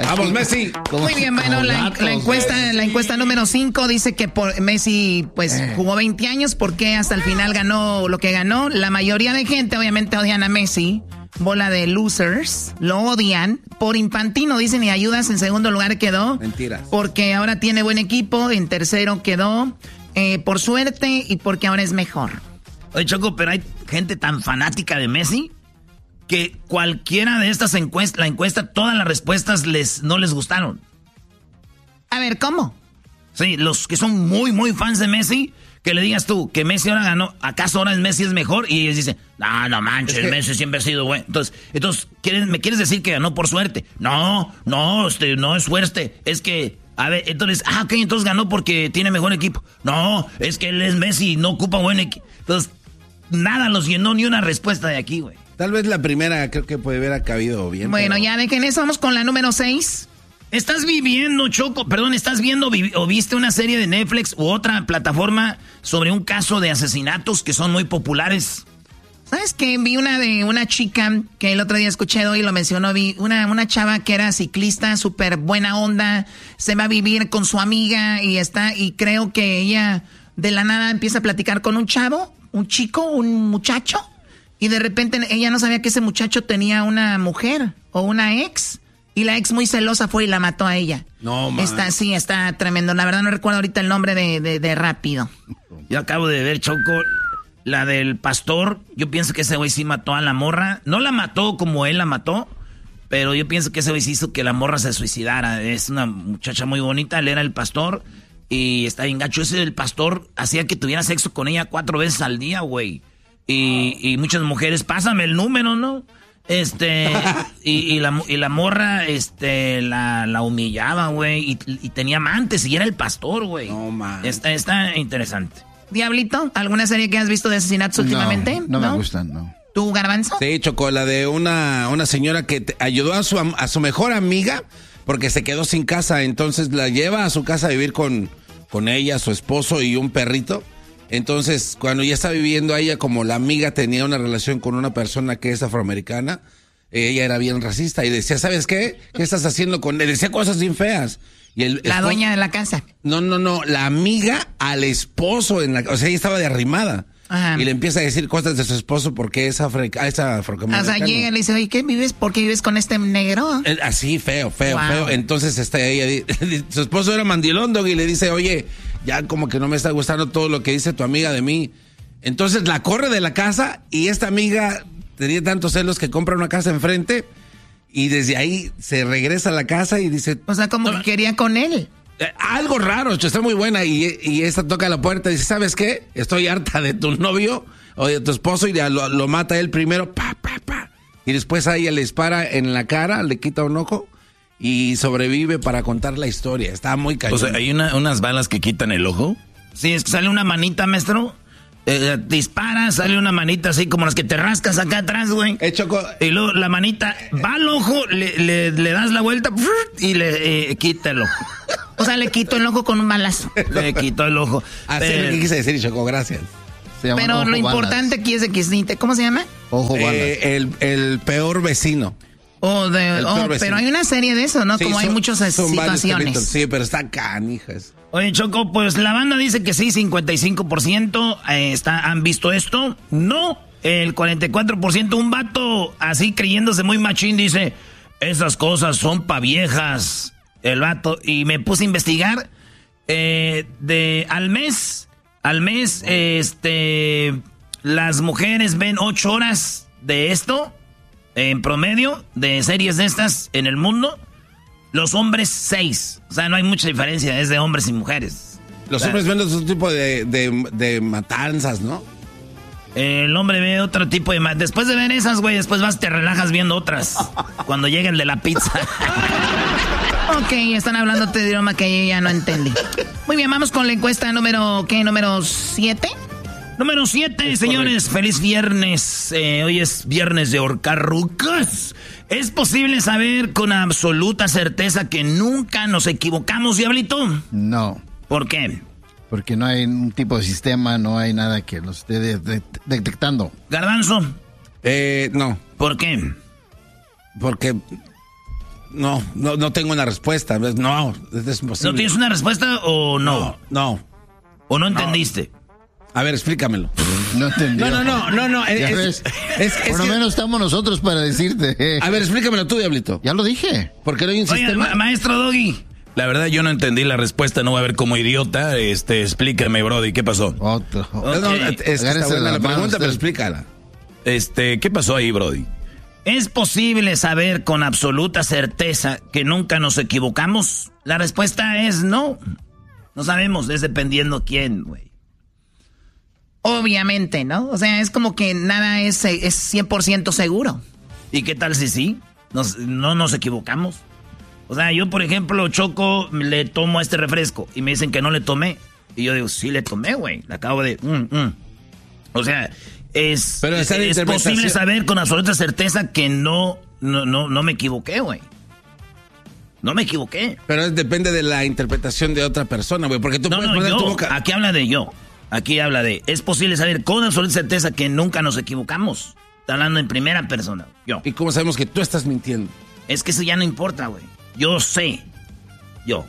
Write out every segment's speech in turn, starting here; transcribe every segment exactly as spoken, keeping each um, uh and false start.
Vamos, Messi. Muy bien, bueno, la, la encuesta la encuesta número cinco dice que por Messi pues eh. jugó veinte años porque hasta el final ganó lo que ganó. La mayoría de gente obviamente odian a Messi. Bola de losers, lo odian. Por infantino, dicen, y ayudas. En segundo lugar quedó. Mentiras. Porque ahora tiene buen equipo. En tercero quedó eh, por suerte y porque ahora es mejor. Oye, Choco, pero hay gente tan fanática de Messi que cualquiera de estas encuestas, la encuesta, todas las respuestas les no les gustaron. A ver, ¿cómo? Sí, los que son muy, muy fans de Messi, que le digas tú que Messi ahora ganó, ¿acaso ahora el Messi es mejor? Y ellos dicen, no, no manches, es que... Messi siempre ha sido bueno. Entonces, entonces ¿me quieres decir que ganó por suerte? No, no, este, no es suerte, es que, a ver, entonces, ah, ok, entonces ganó porque tiene mejor equipo. No, es que él es Messi y no ocupa buen equipo. Entonces, nada los llenó, ni una respuesta de aquí, güey. Tal vez la primera creo que puede haber cabido bien. Bueno, pero... ya dejen eso, vamos con la número seis. ¿Estás viviendo, Choco, perdón, estás viendo vi, o viste una serie de Netflix u otra plataforma sobre un caso de asesinatos que son muy populares? ¿Sabes qué? Vi una de una chica que el otro día escuché hoy, lo mencionó, vi una, una chava que era ciclista, súper buena onda, se va a vivir con su amiga y está, y creo que ella de la nada empieza a platicar con un chavo, un chico, un muchacho, y de repente ella no sabía que ese muchacho tenía una mujer o una ex. Y la ex muy celosa fue y la mató a ella. No, man. Está, sí, está tremendo. La verdad no recuerdo ahorita el nombre de, de, de rápido. Yo acabo de ver, Choco, la del pastor. Yo pienso que ese güey sí mató a la morra. No la mató como él la mató, pero yo pienso que ese güey sí hizo que la morra se suicidara. Es una muchacha muy bonita, él era el pastor y está bien gacho. Ese del pastor hacía que tuviera sexo con ella cuatro veces al día, güey. Y, y muchas mujeres, pásame el número, ¿no? Este, y, y, la, y la morra, este, la, la humillaba, güey, y, y tenía amantes, y era el pastor, güey. No, man. Está, está interesante. Diablito, ¿alguna serie que has visto de asesinatos últimamente? No, no, ¿no? me gustan, no. ¿Tú, Garbanzo? Sí, Choco, la de una, una señora que te ayudó a su, a su mejor amiga porque se quedó sin casa, entonces la lleva a su casa a vivir con, con ella, su esposo y un perrito. Entonces, cuando ya está viviendo ella, como la amiga tenía una relación con una persona que es afroamericana, ella era bien racista y decía, ¿sabes qué? ¿Qué estás haciendo con él? Decía cosas bien feas. Y el la esposo, dueña de la casa. No, no, no, la amiga al esposo, en la, o sea, ella estaba de arrimada. Ajá. Y le empieza a decir cosas de su esposo porque es, africa, es afroamericano. O sea, llega y le dice, oye, ¿qué vives? ¿Por qué vives con este negro? Así, feo, feo, wow. feo. Entonces, está ella, su esposo era mandilón, y le dice, oye, ya como que no me está gustando todo lo que dice tu amiga de mí. Entonces la corre de la casa y esta amiga tenía tantos celos que compra una casa enfrente y desde ahí se regresa a la casa y dice... O sea, como que quería con él. Eh, algo raro, está muy buena y, y esta toca la puerta y dice, ¿sabes qué? Estoy harta de tu novio o de tu esposo y ya lo, lo mata él primero, pa, pa, pa. Y después a ella le dispara en la cara, le quita un ojo y sobrevive para contar la historia. Está muy cañón. O sea, ¿hay una, unas balas que quitan el ojo? Sí, es que sale una manita, maestro. Eh, dispara, sale una manita así como las que te rascas acá atrás, güey. Eh, Choco. Y luego la manita va al ojo, le, le, le das la vuelta y le eh, quita el ojo. O sea, le quito el ojo con un balazo. Le quitó el ojo. Así es lo que quise decir, Choco, gracias. Pero lo importante aquí es de que... ¿Cómo se llama? Ojo balas. Eh, el, el peor vecino. Oh, de, oh pero hay una serie de eso, ¿no? Sí, como son, hay muchas situaciones. Sí, pero está canijas. Oye, Choco, pues la banda dice que sí, cincuenta y cinco por ciento eh, está, han visto esto. No, el cuarenta y cuatro por ciento, un vato así creyéndose muy machín, dice, esas cosas son pa' viejas. El vato, y me puse a investigar, eh, de al mes, al mes, este, las mujeres ven ocho horas de esto. En promedio de series de estas en el mundo, los hombres seis. O sea, no hay mucha diferencia, es de hombres y mujeres. Los o sea, hombres ven otro tipo de, de, de matanzas, ¿no? El hombre ve otro tipo de matanzas. Después de ver esas, güey, después vas, te relajas viendo otras. Cuando llega el de la pizza. Ok, están hablando de idioma que yo ya no entendí. Muy bien, vamos con la encuesta número, ¿qué? ¿Número siete? Número siete, señores, correcto. Feliz viernes. Eh, hoy es viernes de horcarrucas. ¿Es posible saber con absoluta certeza que nunca nos equivocamos, Diablito? No. ¿Por qué? Porque no hay un tipo de sistema, no hay nada que lo esté de- de- detectando. ¿Garbanzo? Eh, no. ¿Por qué? Porque no, no, no tengo una respuesta. No, es imposible. ¿No tienes una respuesta o no? No, no. ¿O no entendiste? A ver, explícamelo. No entendí. No, no, no, no, no. Es, Es, es, es Por lo que- menos estamos nosotros para decirte. A ver, explícamelo tú, Diablito. Ya lo dije. Porque no hay un Oiga, sistema. ma- maestro Doggy. La verdad yo no entendí la respuesta, no voy a ver como idiota. Este, explícame, Brody, ¿qué pasó? Otro. No, no, es que está Agárrese buena las la manos, pregunta, pero usted. explícala. Este, ¿qué pasó ahí, Brody? ¿Es posible saber con absoluta certeza que nunca nos equivocamos? La respuesta es no. No sabemos, es dependiendo quién, güey. Obviamente, ¿no? O sea, es como que nada es, es cien por ciento seguro. ¿Y qué tal si sí? Nos- no nos equivocamos. O sea, yo, por ejemplo, Choco, le tomo este refresco y me dicen que no le tomé. Y yo digo, sí le tomé, güey. Le acabo de... mm, mm. O sea, es, Pero es, esa de es interpretación- posible saber con absoluta certeza que no, no, no, no me equivoqué, güey. No me equivoqué. Pero es- depende de la interpretación de otra persona, güey. Porque tú No, puedes no, poner yo. tu boca. Aquí habla de yo. Aquí habla de... Es posible saber con absoluta certeza que nunca nos equivocamos. Está hablando en primera persona. Yo. ¿Y cómo sabemos que tú estás mintiendo? Es que eso ya no importa, güey. Yo sé. Yo.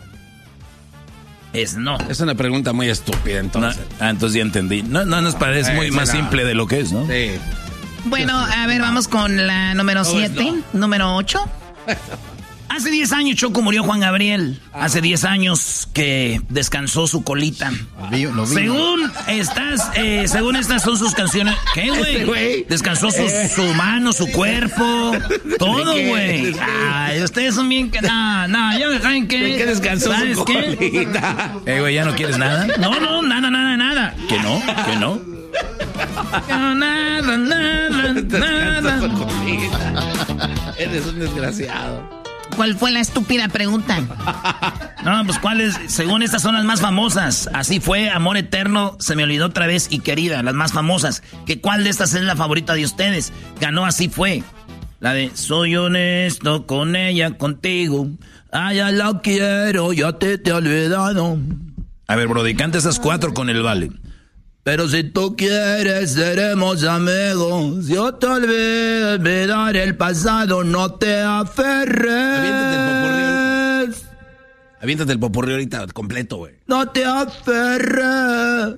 Es no. Es una pregunta muy estúpida, No, entonces. ah, entonces ya entendí. No, no nos parece Eh, muy sí, más no. simple de lo que es, ¿no? Sí. Bueno, a ver, vamos con la número Todo es siete. Número ocho. Hace diez años, Choco, murió Juan Gabriel. Hace diez años que descansó su colita. Lo vi, lo vi. Según estas, eh, según estas son sus canciones. ¿Qué, Este güey? güey. Descansó su, Eh. su mano, su cuerpo, todo, qué? güey. ¿De qué? Ay, ustedes son bien que. No, no, ya me saben qué. ¿De qué descansó ¿Sabes su qué? colita? Eh, güey, ¿ya no quieres nada? No, no, nada, nada, nada. ¿Que no? ¿Que no? No, nada, nada, Descansa nada. su colita. Eres un desgraciado. ¿Cuál fue la estúpida pregunta? No, pues cuáles, según estas son las más famosas. Así fue, Amor Eterno, Se me olvidó otra vez y Querida, las más famosas. ¿Que cuál de estas es la favorita de ustedes? Ganó Así fue. La de Soy honesto con ella, contigo. Ah, ya la quiero, ya te te he olvidado. A ver, Brody, canta esas cuatro con el vale. Pero si tú quieres, seremos amigos. Yo te olvido olvidar el pasado, no te Aviéntate el popurrí aferres. ahorita. Aviéntate el popurrí ahorita completo, güey. No te aferres.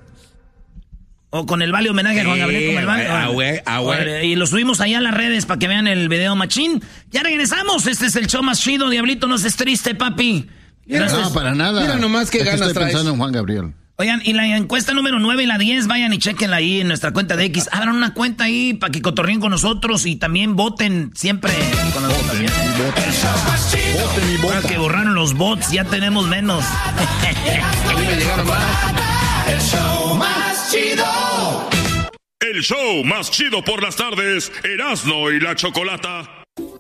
O con el vale homenaje a Juan Sí, Gabriel con el vale. güey, ah, güey, ah, güey. Órale, y lo subimos allá a las redes para que vean el video machín. Ya regresamos. Este es el show más chido. Diablito, no estés triste, papi. Gracias. No, para nada. Mira nomás qué Es que ganas estoy traes. pensando en Juan Gabriel. Oigan, y la encuesta número nueve y la diez, vayan y chequenla ahí en nuestra cuenta de X. Abran una cuenta ahí para que cotorreen con nosotros y también voten siempre con las votaciones. Ahora que borraron los bots, ya tenemos menos. A mí me llegaron más. El show más chido. El show más chido por las tardes, Erasmo y la Chocolata.